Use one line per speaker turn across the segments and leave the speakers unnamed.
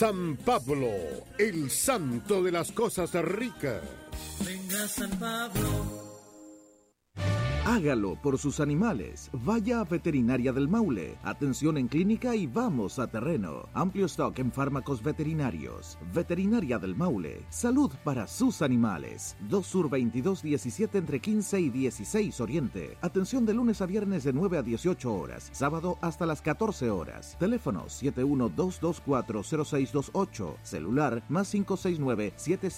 San Pablo, el santo de las cosas ricas.
Venga San Pablo.
Hágalo por sus animales. Vaya a Veterinaria del Maule. Atención en clínica y vamos a terreno. Amplio stock en fármacos veterinarios. Veterinaria del Maule. Salud para sus animales. 2 Sur 2217 entre 15 y 16 Oriente. Atención de lunes a viernes de 9 a 18 horas. Sábado hasta las 14 horas. Teléfono 712240628. Celular +569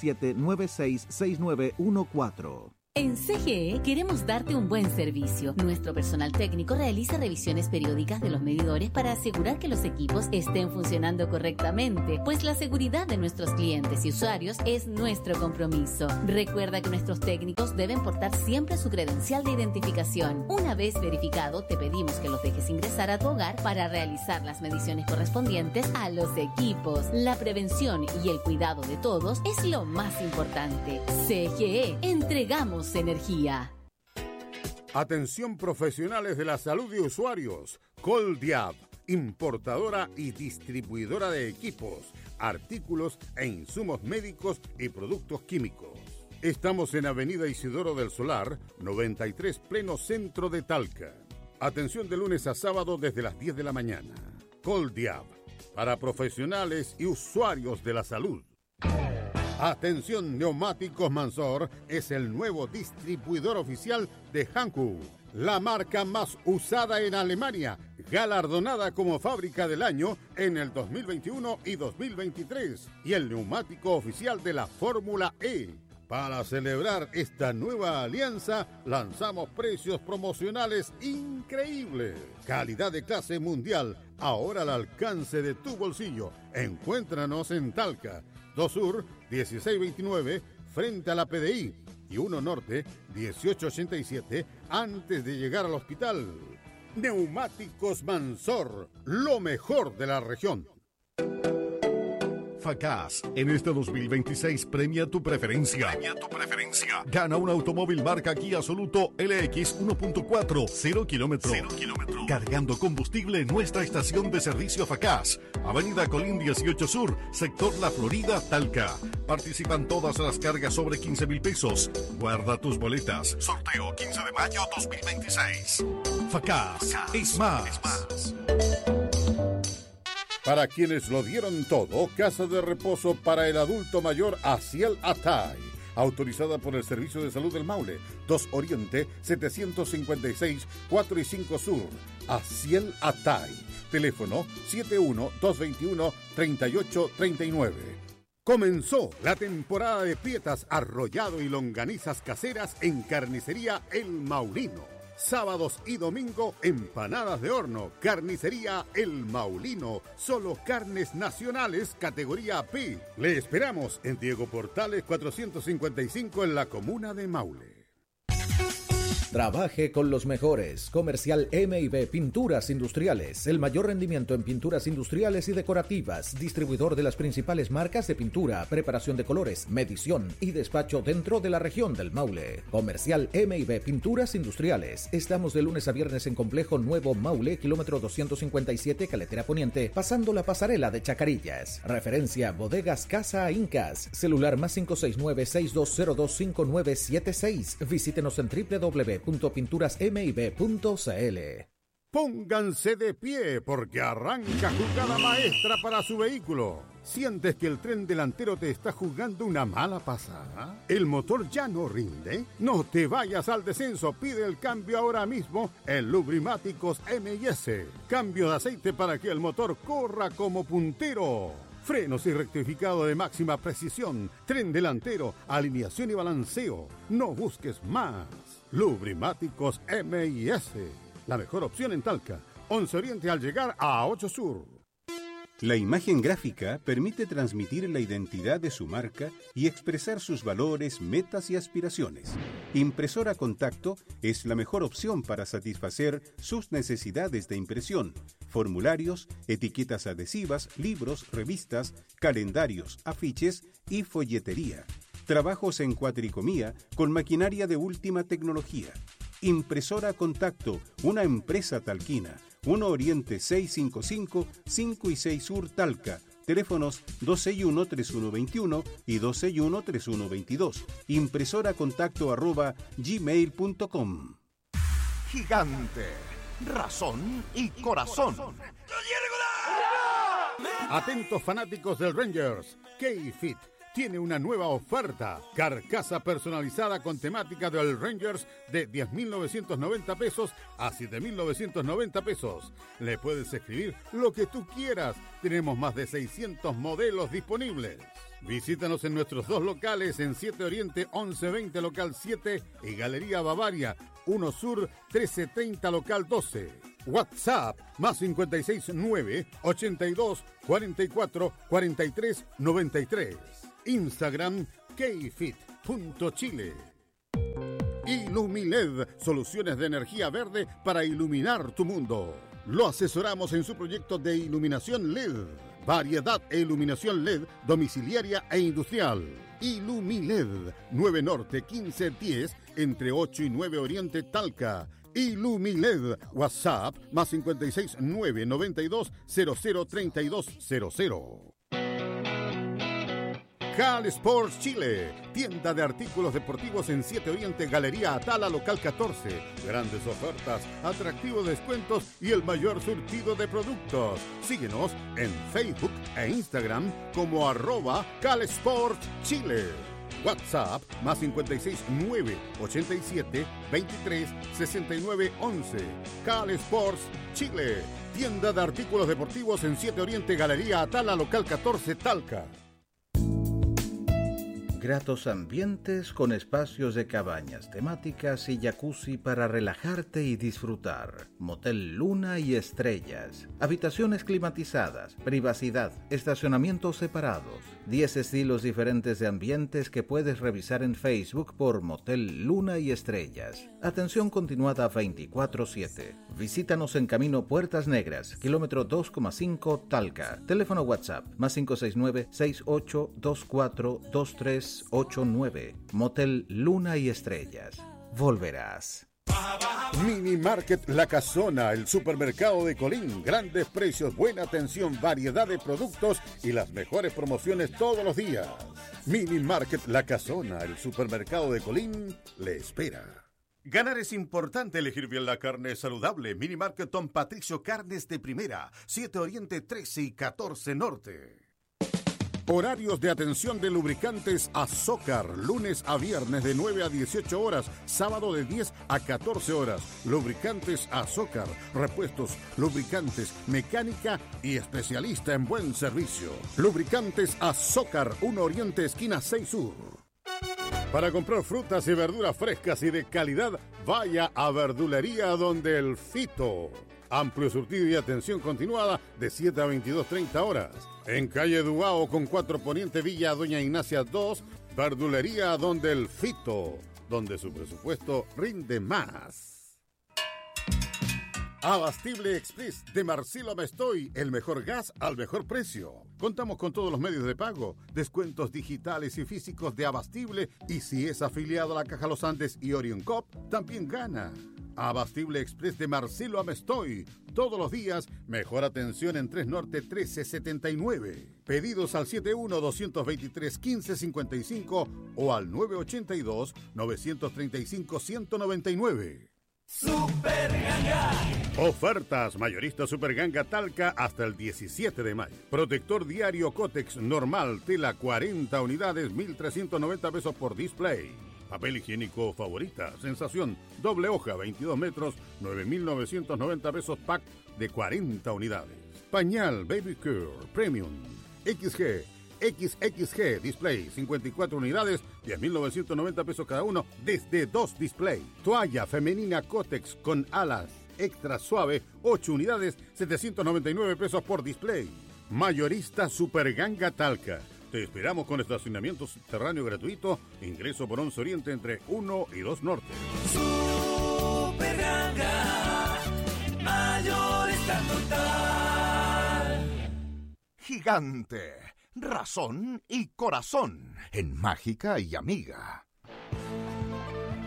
77966914.
En CGE queremos darte un buen servicio. Nuestro personal técnico realiza revisiones periódicas de los medidores para asegurar que los equipos estén funcionando correctamente, pues la seguridad de nuestros clientes y usuarios es nuestro compromiso. Recuerda que nuestros técnicos deben portar siempre su credencial de identificación. Una vez verificado, te pedimos que los dejes ingresar a tu hogar para realizar las mediciones correspondientes a los equipos. La prevención y el cuidado de todos es lo más importante. CGE, entregamos energía.
Atención profesionales de la salud y usuarios. Coldiab, importadora y distribuidora de equipos, artículos e insumos médicos y productos químicos. Estamos en Avenida Isidoro del Solar, 93, pleno centro de Talca. Atención de lunes a sábado desde las 10 de la mañana. Coldiab, para profesionales y usuarios de la salud. Atención, Neumáticos Mansor es el nuevo distribuidor oficial de Hankook, la marca más usada en Alemania, galardonada como fábrica del año en el 2021 y 2023, y el neumático oficial de la Fórmula E. Para celebrar esta nueva alianza, lanzamos precios promocionales increíbles. Calidad de clase mundial, ahora al alcance de tu bolsillo. Encuéntranos en Talca, 2 Sur 1629, frente a la PDI, y 1 Norte 1887, antes de llegar al hospital. Neumáticos Mansor, lo mejor de la región.
FACAS, en este 2026 premia tu preferencia. Gana un automóvil marca Kia Soluto LX 1.4, 0 kilómetros. Cargando combustible en nuestra estación de servicio FACAS. Avenida Colín 18 Sur, sector La Florida, Talca. Participan todas las cargas sobre 15,000 pesos. Guarda tus boletas. Sorteo 15 de mayo 2026. FACAS, es más.
Para quienes lo dieron todo, casa de reposo para el adulto mayor Asiel Atay, autorizada por el Servicio de Salud del Maule, 2 Oriente 756, 4 y 5 Sur. Asiel Atay, teléfono 71-221-3839. Comenzó la temporada de pietas, arrollado y longanizas caseras en Carnicería El Maulino. Sábados y domingo, empanadas de horno. Carnicería El Maulino. Solo carnes nacionales, categoría P. Le esperamos en Diego Portales 455 en la comuna de Maule.
Trabaje con los mejores. Comercial M&B Pinturas Industriales. El mayor rendimiento en pinturas industriales y decorativas. Distribuidor de las principales marcas de pintura, preparación de colores, medición y despacho dentro de la región del Maule. Comercial M&B Pinturas Industriales. Estamos de lunes a viernes en Complejo Nuevo Maule, kilómetro 257, Caletera Poniente, pasando la pasarela de Chacarillas. Referencia Bodegas Casa Incas. Celular +569-6202-5976. Visítenos en www.pinturasmib.cl.
Pónganse de pie porque arranca jugada maestra para su vehículo. ¿Sientes que el tren delantero te está jugando una mala pasada? ¿El motor ya no rinde? No te vayas al descenso, pide el cambio ahora mismo en Lubrimáticos M&S. Cambio de aceite para que el motor corra como puntero. Frenos y rectificado de máxima precisión, tren delantero, alineación y balanceo. No busques más. Lubrimáticos M&S, la mejor opción en Talca. 11 Oriente al llegar a 8 Sur.
La imagen gráfica permite transmitir la identidad de su marca y expresar sus valores, metas y aspiraciones. Impresora Contacto es la mejor opción para satisfacer sus necesidades de impresión, formularios, etiquetas adhesivas, libros, revistas, calendarios, afiches y folletería. Trabajos en cuatricomía con maquinaria de última tecnología. Impresora Contacto, una empresa talquina. 1 Oriente 655, 5 y 6 Sur Talca. Teléfonos 261-3121 y 261-3122. impresoracontacto@gmail.com.
Gigante, razón y corazón.
Atentos fanáticos del Rangers, K-Fit tiene una nueva oferta. Carcasa personalizada con temática del Rangers de 10.990 pesos a 7.990 pesos. Le puedes escribir lo que tú quieras. Tenemos más de 600 modelos disponibles. Visítanos en nuestros dos locales en 7 Oriente 1120 local 7 y Galería Bavaria 1 Sur 1330 local 12. WhatsApp más 569 82 44 43 93. Instagram kfit.chile. Ilumiled, soluciones de energía verde para iluminar tu mundo. Lo asesoramos en su proyecto de iluminación LED. Variedad e iluminación LED domiciliaria e industrial. Ilumiled, 9 Norte 1510 entre 8 y 9 Oriente Talca. Ilumiled, WhatsApp más 569 92 00 3200. Cal Sports Chile, tienda de artículos deportivos en 7 Oriente, Galería Atala, local 14. Grandes ofertas, atractivos descuentos y el mayor surtido de productos. Síguenos en Facebook e Instagram como @Cal Sports Chile. WhatsApp más 569 87 23 69 11. Cal Sports Chile, tienda de artículos deportivos en 7 Oriente, Galería Atala, local 14, Talca.
Gratos ambientes con espacios de cabañas temáticas y jacuzzi para relajarte y disfrutar. Motel Luna y Estrellas. Habitaciones climatizadas, privacidad, estacionamientos separados. 10 estilos diferentes de ambientes que puedes revisar en Facebook por Motel Luna y Estrellas. Atención continuada 24/7. Visítanos en Camino Puertas Negras, kilómetro 2,5 Talca. Teléfono WhatsApp más 569 6824 2389. Motel Luna y Estrellas. Volverás.
Mini Market La Casona, el supermercado de Colín. Grandes precios, buena atención, variedad de productos y las mejores promociones todos los días. Mini Market La Casona, el supermercado de Colín, le espera. Ganar es importante, elegir bien la carne saludable. Mini Market Don Patricio, carnes de primera. 7 Oriente 13 y 14 Norte. Horarios de atención de lubricantes Azócar, lunes a viernes de 9 a 18 horas, sábado de 10 a 14 horas. Lubricantes Azócar, repuestos, lubricantes, mecánica y especialista en buen servicio. Lubricantes Azócar, 1 Oriente, esquina 6 Sur. Para comprar frutas y verduras frescas y de calidad, vaya a Verdulería Donde el Fito. Amplio surtido y atención continuada de 7 a 22:30 horas. En calle Duao con 4 Poniente, Villa Doña Ignacia 2, Verdulería Donde el Fito, donde su presupuesto rinde más. Abastible Express de Marcelo Mestoy, el mejor gas al mejor precio. Contamos con todos los medios de pago, descuentos digitales y físicos de Abastible, y si es afiliado a la Caja Los Andes y Orion Cop, también gana. Abastible Express de Marcelo Amestoy. Todos los días, mejor atención en 3 Norte 1379. Pedidos al 71-223-1555 o al 982-935-199.
Super Ganga.
Ofertas mayorista Super Ganga Talca hasta el 17 de mayo. Protector diario Cotex normal, tela 40 unidades, 1.390 pesos por display. Papel higiénico Favorita, sensación, doble hoja, 22 metros, 9.990 pesos pack de 40 unidades. Pañal Baby Care Premium XXG Display, 54 unidades, 10.990 pesos cada uno, desde 2 display. Toalla femenina Cotex con alas extra suave, 8 unidades, 799 pesos por display. Mayorista Super Ganga Talca. Te esperamos con estacionamiento subterráneo gratuito, ingreso por 11 Oriente entre 1 y 2 Norte.
Super Ganga, mayorista total.
Gigante, razón y corazón en Mágica y Amiga.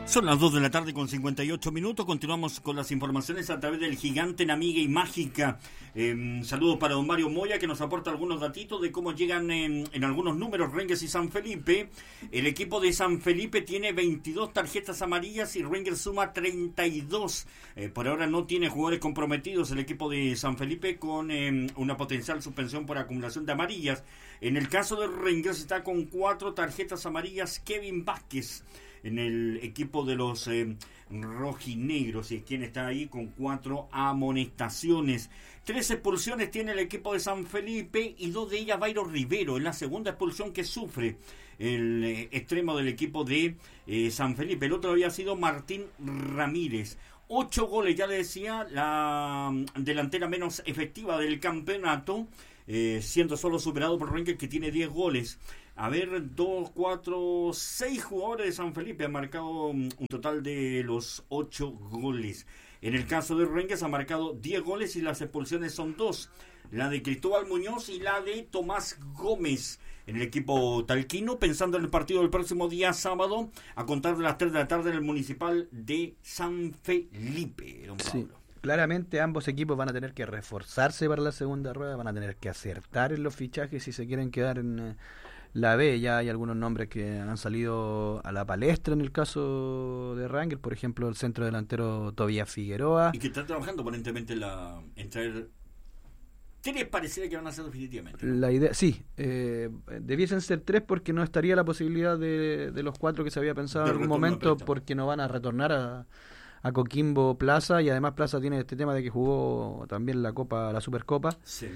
Son las 2 de la tarde con 58 minutos. Continuamos con las informaciones a través del Gigante en Amiga y Mágica. Saludos para don Mario Moya, que nos aporta algunos datitos de cómo llegan en algunos números Rangers y San Felipe. El equipo de San Felipe tiene 22 tarjetas amarillas y Rangers suma 32. Por ahora no tiene jugadores comprometidos el equipo de San Felipe, con una potencial suspensión por acumulación de amarillas. En el caso de Rangers está con 4 tarjetas amarillas Kevin Vázquez en el equipo de los rojinegros, y quien está ahí con 4 amonestaciones. 3 expulsiones tiene el equipo de San Felipe y 2 de ellas Bayro Rivero. Es la segunda expulsión que sufre el extremo del equipo de San Felipe. El otro había sido Martín Ramírez. 8 goles, ya le decía, la delantera menos efectiva del campeonato, siendo solo superado por Rangers, que tiene 10 goles. A ver, 2, 4, 6 jugadores de San Felipe han marcado un total de los 8 goles. En el caso de Rangers ha marcado 10 goles y las expulsiones son 2. La de Cristóbal Muñoz y la de Tomás Gómez. En el equipo talquino, pensando en el partido del próximo día sábado, a contar de las 3 de la tarde en el Municipal de San Felipe. Don Pablo.
Sí. Claramente ambos equipos van a tener que reforzarse para la segunda rueda, van a tener que acertar en los fichajes si se quieren quedar en la B. Ya hay algunos nombres que han salido a la palestra en el caso de Rangers, por ejemplo el centro delantero Tobías Figueroa.
Y que están trabajando aparentemente en traer... ¿Tres pareciera que van a ser definitivamente?
La idea, sí, debiesen ser 3 porque no estaría la posibilidad de los 4 que se había pensado en algún momento, porque no van a retornar a Coquimbo Plaza, y además Plaza tiene este tema de que jugó también la Supercopa,
sí.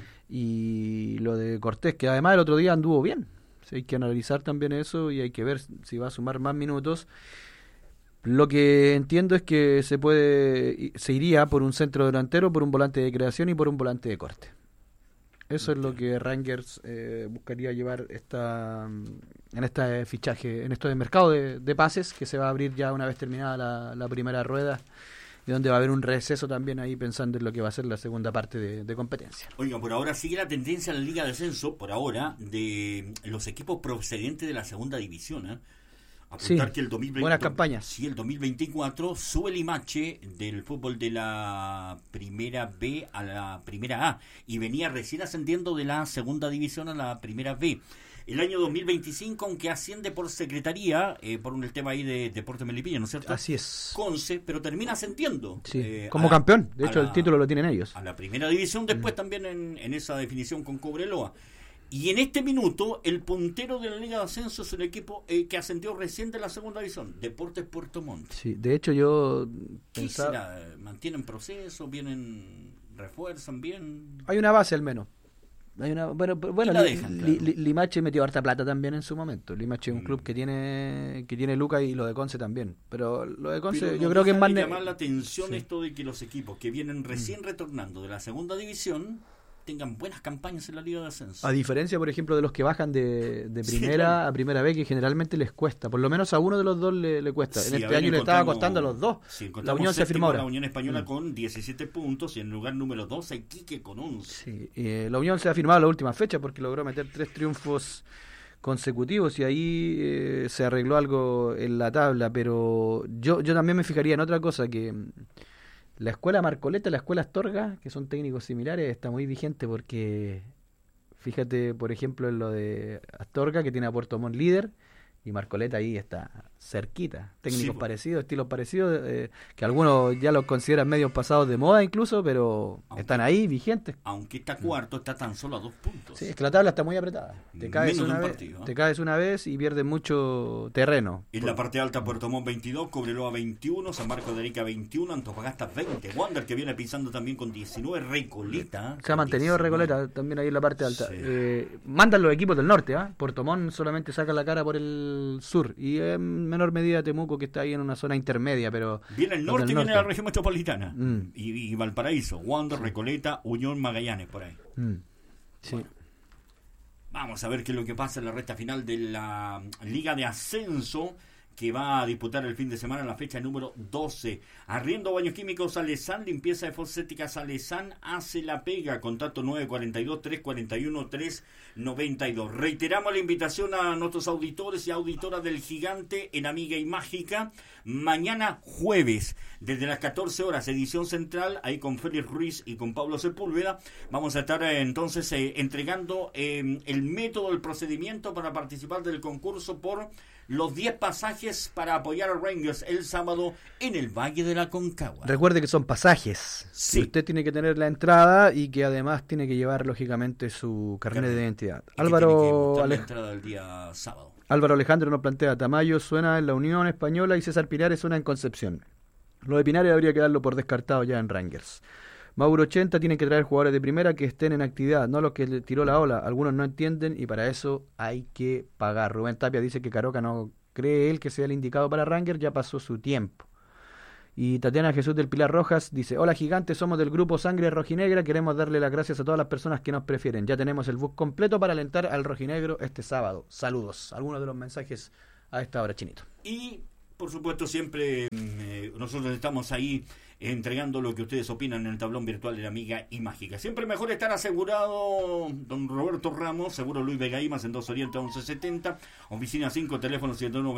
Y lo de Cortés, que además el otro día anduvo bien. Sí, hay que analizar también eso y hay que ver si va a sumar más minutos. Lo que entiendo es que se iría por un centro delantero, por un volante de creación y por un volante de corte. Eso es lo que Rangers buscaría llevar en este fichaje, en este mercado de pases que se va a abrir ya una vez terminada la primera rueda, y donde va a haber un receso también ahí pensando en lo que va a ser la segunda parte de competencia.
Oiga, por ahora sigue la tendencia en la Liga de Ascenso, por ahora, de los equipos procedentes de la segunda división, Apuntar
sí,
que el 2020,
buenas campañas.
Sí, el 2024 sube el Limache del fútbol de la primera B a la primera A, y venía recién ascendiendo de la segunda división a la primera B. El año 2025, aunque asciende por secretaría, por el tema ahí de Deportes Melipilla, ¿no es cierto?
Así es.
Conce, pero termina ascendiendo.
Sí, como campeón. De hecho, el título lo tienen ellos.
A la primera división, después también en esa definición con Cobreloa. Y en este minuto, el puntero de la Liga de Ascenso es el equipo que ascendió recién de la segunda división, Deportes Puerto Montt.
Sí, de hecho yo
pensaba... ¿Qué será? ¿Mantienen proceso? ¿Vienen, refuerzan bien?
Hay una base al menos. Hay una, bueno, Limache metió harta plata también en su momento. Limache es un club que tiene Lucas, y lo de Conce también. Pero lo de Conce yo creo que es más...
llamar la atención esto de que los equipos que vienen recién retornando de la segunda división tengan buenas campañas en la Liga de Ascenso.
A diferencia, por ejemplo, de los que bajan de primera a primera B, que generalmente les cuesta. Por lo menos a uno de los dos le cuesta. Sí, en este año le estaba costando a los dos.
Sí,
la Unión se firmó ahora.
La Unión Española con 17 puntos, y en el lugar número 2 hay Quique con 11.
Sí, la Unión se ha firmado la última fecha porque logró meter 3 triunfos consecutivos, y ahí se arregló algo en la tabla. Pero yo también me fijaría en otra cosa, que la escuela Marcoleta y la escuela Astorga, que son técnicos similares, está muy vigente, porque fíjate, por ejemplo, en lo de Astorga, que tiene a Puerto Montt líder, y Marcoleta ahí está cerquita. Técnicos parecidos, estilos parecidos, que algunos ya los consideran medios pasados de moda incluso, pero están ahí vigentes.
Aunque está cuarto, está tan solo a 2 puntos.
Sí, es que la tabla está muy apretada. Te caes una vez y pierdes mucho terreno.
En la parte alta, Puerto Montt 22, Cobreloa 21, San Marcos de Arica 21, Antofagasta 20, Wander, que viene pisando también con 19, Recoleta.
Se ha mantenido 19. Recoleta también ahí en la parte alta. Sí. Mandan los equipos del norte, Puerto Montt solamente saca la cara por el sur, y en menor medida Temuco, que está ahí en una zona intermedia, pero
viene el norte y viene la región metropolitana, y Valparaíso, Wander, Recoleta, Unión, Magallanes, por ahí.
Sí.
Bueno, vamos a ver qué es lo que pasa en la recta final de la Liga de Ascenso, que va a disputar el fin de semana la fecha número 12. Arriendo Baños Químicos Alesán, limpieza de fosséticas Alesán, hace la pega, contacto 942-341-392. Reiteramos la invitación a nuestros auditores y auditoras del Gigante en Amiga y Mágica, mañana jueves, desde las 14 horas, edición central, ahí con Félix Ruiz y con Pablo Sepúlveda. Vamos a estar entonces entregando el método, el procedimiento para participar del concurso por los 10 pasajes para apoyar a Rangers el sábado en el Valle de la Concagua.
Recuerde que son pasajes.
Sí.
Usted tiene que tener la entrada y que además tiene que llevar lógicamente su carnet de identidad. Álvaro
la entrada del día sábado.
Álvaro Alejandro nos plantea: Tamayo suena en la Unión Española y César Pinares suena en Concepción. Lo de Pinares habría que darlo por descartado ya en Rangers. Mauro 80 tienen que traer jugadores de primera que estén en actividad, no los que le tiró la ola. Algunos no entienden y para eso hay que pagar. Rubén Tapia dice que Caroca no cree él que sea el indicado para Rangers, ya pasó su tiempo. Y Tatiana Jesús del Pilar Rojas dice: hola Gigante, somos del grupo Sangre Rojinegra, queremos darle las gracias a todas las personas que nos prefieren. Ya tenemos el bus completo para alentar al rojinegro este sábado. Saludos. Algunos de los mensajes a esta hora, Chinito.
Y por supuesto siempre nosotros estamos ahí entregando lo que ustedes opinan en el tablón virtual de la Amiga y Mágica. Siempre mejor estar asegurado, don Roberto Ramos, seguro Luis Vega Imas en 2 Oriente 1170, oficina 5, teléfono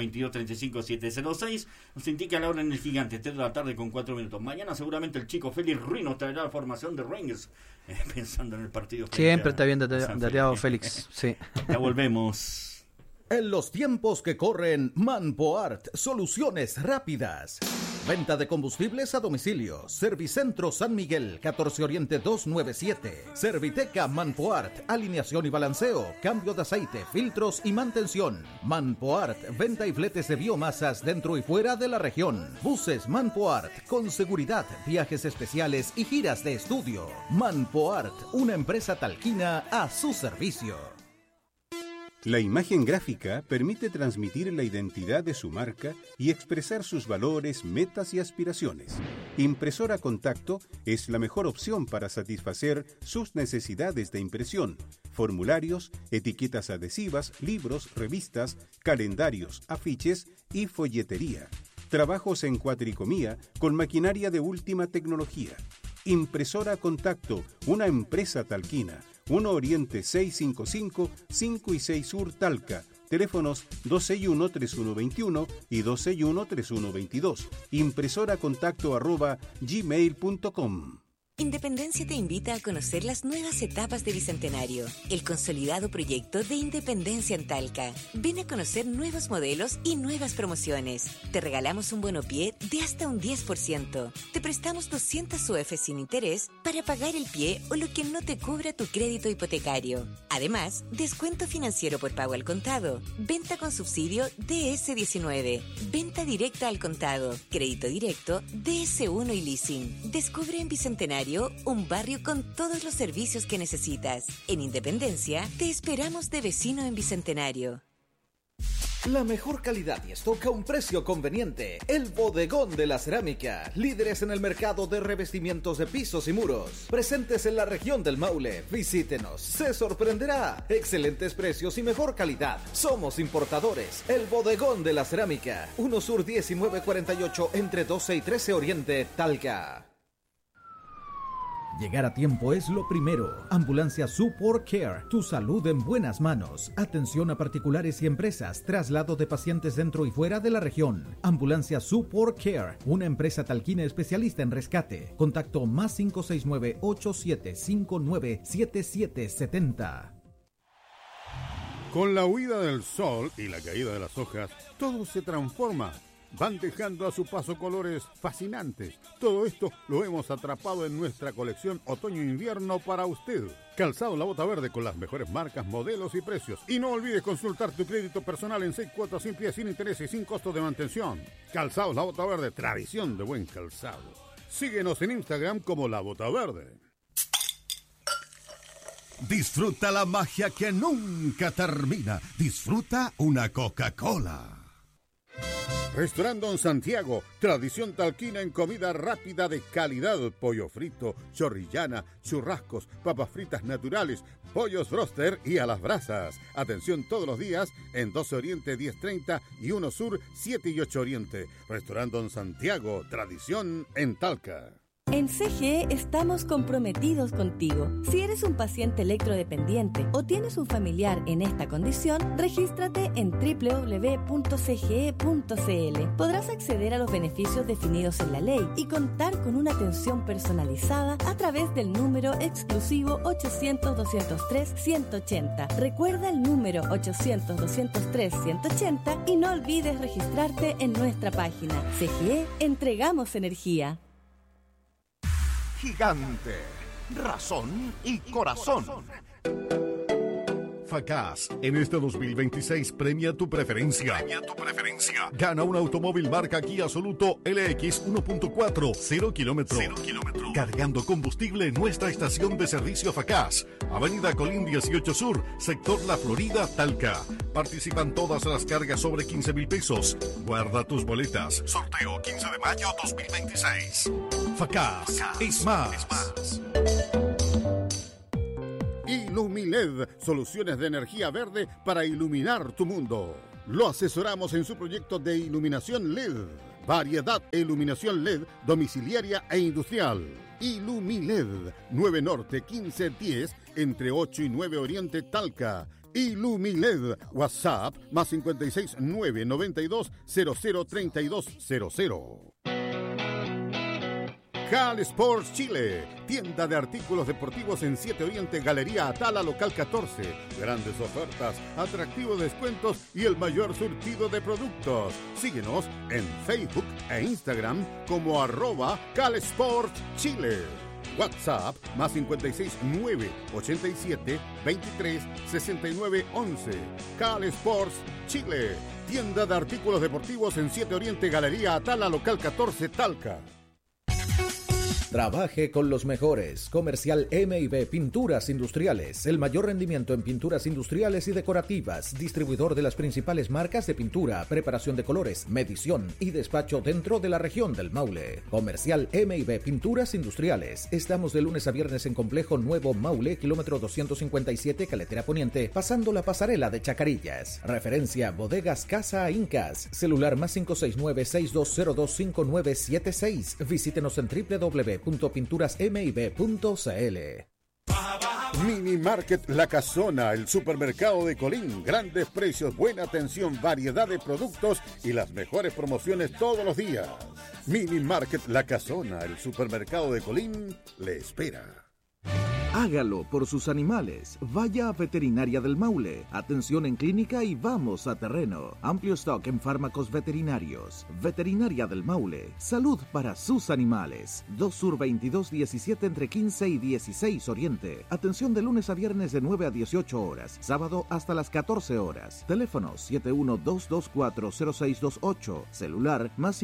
7122-35706. Nos indica la hora en el Gigante, 3 de la tarde con 4 minutos. Mañana seguramente el chico Félix Ruiz nos traerá la formación de Rangers, pensando en el partido.
Siempre está bien dateado Félix. Sí.
Ya volvemos.
En los tiempos que corren, Manpoart, soluciones rápidas. Venta de combustibles a domicilio. Servicentro San Miguel, 14 Oriente 297. Serviteca Manpoart, alineación y balanceo, cambio de aceite, filtros y mantención. Manpoart, venta y fletes de biomasas dentro y fuera de la región. Buses Manpoart, con seguridad, viajes especiales y giras de estudio. Manpoart, una empresa talquina a su servicio.
La imagen gráfica permite transmitir la identidad de su marca y expresar sus valores, metas y aspiraciones. Impresora Contacto es la mejor opción para satisfacer sus necesidades de impresión: formularios, etiquetas adhesivas, libros, revistas, calendarios, afiches y folletería. Trabajos en cuatricomía con maquinaria de última tecnología. Impresora Contacto, una empresa talquina. 1 Oriente 655, 5 y 6 Sur Talca. Teléfonos 261-3121 y 261-3122. impresoracontacto@gmail.com.
Independencia te invita a conocer las nuevas etapas de Bicentenario, el consolidado proyecto de Independencia en Talca. Ven a conocer nuevos modelos y nuevas promociones. Te regalamos un bonopié de hasta un 10%. Te prestamos 200 UF sin interés para pagar el pie o lo que no te cubra tu crédito hipotecario. Además, descuento financiero por pago al contado, venta con subsidio DS19, venta directa al contado, crédito directo, DS1 y leasing. Descubre en Bicentenario un barrio con todos los servicios que necesitas. En Independencia, te esperamos de vecino en Bicentenario.
La mejor calidad y stock a un precio conveniente. El Bodegón de la Cerámica. Líderes en el mercado de revestimientos de pisos y muros. Presentes en la región del Maule. Visítenos. Se sorprenderá. Excelentes precios y mejor calidad. Somos importadores. El Bodegón de la Cerámica. 1 Sur 1948 entre 12 y 13 Oriente, Talca. Llegar a tiempo es lo primero. Ambulancia Support Care, tu salud en buenas manos. Atención a particulares y empresas, traslado de pacientes dentro y fuera de la región. Ambulancia Support Care, una empresa talquina especialista en rescate. Contacto más 569-8759-7770.
Con la huida del sol y la caída de las hojas, todo se transforma. Van dejando a su paso colores fascinantes. Todo esto lo hemos atrapado en nuestra colección Otoño-Invierno para usted. Calzado La Bota Verde con las mejores marcas, modelos y precios. Y no olvides consultar tu crédito personal en 6 cuotas sin pie, sin interés y sin costo de mantención. Calzado La Bota Verde, tradición de buen calzado. Síguenos en Instagram como La Bota Verde.
Disfruta la magia que nunca termina. Disfruta una Coca-Cola.
Restaurante Don Santiago, tradición talquina en comida rápida de calidad, pollo frito, chorrillana, churrascos, papas fritas naturales, pollos broster y a las brasas. Atención todos los días en 12 Oriente 1030 y 1 Sur 7 y 8 Oriente. Restaurante Don Santiago, tradición en Talca.
En CGE estamos comprometidos contigo. Si eres un paciente electrodependiente o tienes un familiar en esta condición, regístrate en www.cge.cl. Podrás acceder a los beneficios definidos en la ley y contar con una atención personalizada a través del número exclusivo 800-203-180. Recuerda el número 800-203-180 y no olvides registrarte en nuestra página. CGE, entregamos energía.
Gigante, razón y corazón.
FACAS, en este 2026 premia tu preferencia. Gana un automóvil marca Kia Soluto LX 1.4, 0 kilómetro. Cargando combustible en nuestra estación de servicio FACAS. Avenida Colín 18 Sur, sector La Florida, Talca. Participan todas las cargas sobre 15,000 pesos. Guarda tus boletas. Sorteo 15 de mayo 2026. FACAS es más.
Ilumiled, soluciones de energía verde para iluminar tu mundo. Lo asesoramos en su proyecto de iluminación LED. Variedad e iluminación LED domiciliaria e industrial. Ilumiled, 9 Norte 1510, entre 8 y 9 Oriente, Talca. Ilumiled, WhatsApp, más 56 992 003200. Cal Sports Chile, tienda de artículos deportivos en 7 Oriente, Galería Atala, local 14. Grandes ofertas, atractivos descuentos y el mayor surtido de productos. Síguenos en Facebook e Instagram como @Cal Sports Chile. WhatsApp, más 56 987 23 69 11. Cal Sports Chile, tienda de artículos deportivos en 7 Oriente, Galería Atala, local 14, Talca.
Trabaje con los mejores. Comercial M&B Pinturas Industriales. El mayor rendimiento en pinturas industriales y decorativas. Distribuidor de las principales marcas de pintura, preparación de colores, medición y despacho dentro de la región del Maule. Comercial M&B Pinturas Industriales. Estamos de lunes a viernes en Complejo Nuevo Maule, kilómetro 257, Caletera Poniente, pasando la pasarela de Chacarillas. Referencia Bodegas Casa Incas. Celular más 569-6202-5976. Visítenos en www.pinturasmib.cl.
Mini Market La Casona, el supermercado de Colín. Grandes precios, buena atención, variedad de productos y las mejores promociones todos los días. Mini Market La Casona, el supermercado de Colín, le espera.
Hágalo por sus animales. Vaya a Veterinaria del Maule. Atención en clínica y vamos a terreno. Amplio stock en fármacos veterinarios. Veterinaria del Maule. Salud para sus animales. 2 Sur 2217 entre 15 y 16 Oriente. Atención de lunes a viernes de 9 a 18 horas. Sábado hasta las 14 horas. Teléfono 712240628. Celular más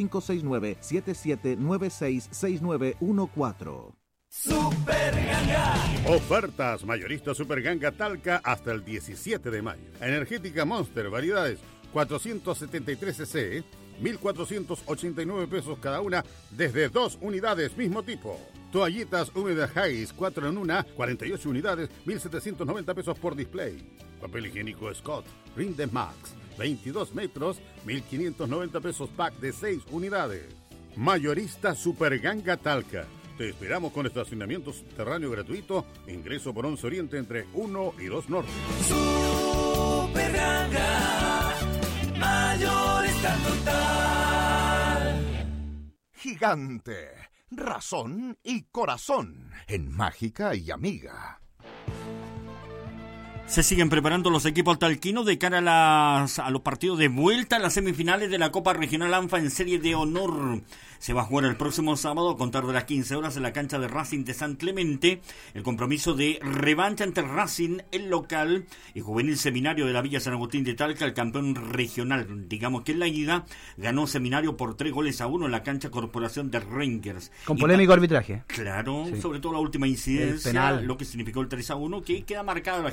569-77966914.
Super Ganga.
Ofertas mayorista Super Ganga Talca hasta el 17 de mayo. Energética Monster, variedades 473 cc, 1.489 pesos cada una, desde 2 unidades mismo tipo. Toallitas húmedas Hays 4 en 1, 48 unidades, 1.790 pesos por display. Papel higiénico Scott Rinde Max, 22 metros, 1.590 pesos pack de 6 unidades. Mayorista Super Ganga Talca. Te esperamos con estacionamiento subterráneo gratuito, ingreso por 11 Oriente entre 1 y 2 Norte.
Super Ganga, mayorista total.
Gigante, razón y corazón en Mágica y Amiga.
Se siguen preparando los equipos talquinos de cara a los partidos de vuelta a las semifinales de la Copa Regional ANFA en Serie de Honor. Se va a jugar el próximo sábado a contar de las 15 horas en la cancha de Racing de San Clemente. El compromiso de revancha entre Racing, el local, y Juvenil Seminario de la Villa San Agustín de Talca, el campeón regional. Digamos que en la ida ganó Seminario por 3-1 en la cancha Corporación de Rangers.
Con polémico arbitraje.
Claro,
sí.
Sobre todo la última incidencia,
El penal.
lo que significó el 3-1, que queda marcado la gente de Racing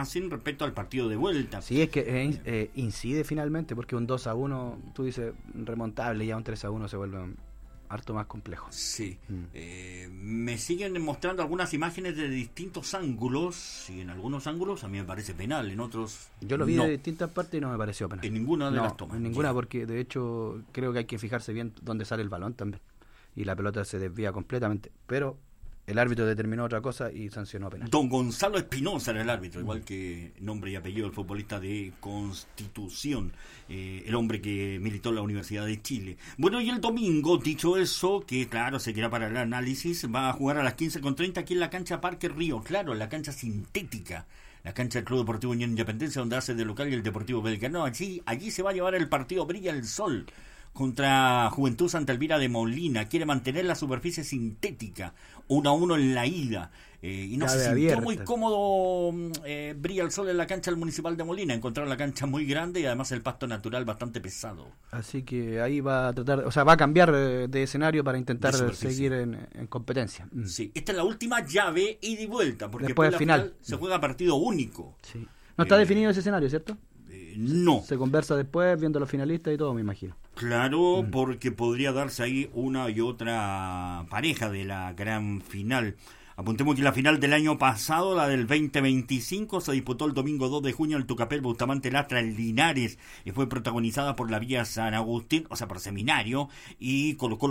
Racing respecto al partido de vuelta.
Sí, es que incide finalmente, porque un 2-1, tú dices, remontable, ya un 3-1 se vuelve harto más complejo.
Sí. Me siguen mostrando algunas imágenes de distintos ángulos, y en algunos ángulos a mí me parece penal, en otros
yo lo vi de distintas partes y no me pareció penal.
En ninguna de las tomas.
En ninguna, porque de hecho creo que hay que fijarse bien dónde sale el balón también. Y la pelota se desvía completamente, pero el árbitro determinó otra cosa y sancionó penal.
Don Gonzalo Espinosa era el árbitro, igual que nombre y apellido del futbolista de Constitución, el hombre que militó en la Universidad de Chile. Bueno, y el domingo, dicho eso, que claro, se queda para el análisis, va a jugar a las 15:30 aquí en la cancha Parque Río Claro, en la cancha sintética, la cancha del Club Deportivo Unión Independencia, donde hace de local el Deportivo Belgrano. Allí se va a llevar el partido Brilla el Sol contra Juventud Santa Elvira de Molina. Quiere mantener la superficie sintética, 1-1 en la ida, y no se sintió abierta. Muy cómodo Brilla el Sol en la cancha del Municipal de Molina. Encontrar la cancha muy grande y además el pasto natural bastante pesado.
Así que ahí va a tratar, o sea, va a cambiar de escenario para intentar seguir en competencia.
Sí, esta es la última llave ida y vuelta, porque
después
la final se juega partido único.
Sí. No está definido ese escenario, ¿cierto?
No.
Se conversa después, viendo los finalistas y todo, me imagino.
Claro, porque podría darse ahí una y otra pareja de la gran final. Apuntemos que la final del año pasado, la del 2025, se disputó el domingo 2 de junio en el Tucapel Bustamante Lastra en Linares, y fue protagonizada por la Vía San Agustín, o sea, por Seminario, y Colo-Colo